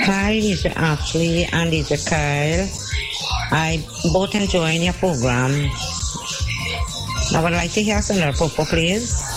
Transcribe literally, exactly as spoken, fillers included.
Hi, this is Ashley and this is Kyle. I both enjoying your program. I would like to hear some Popo, please.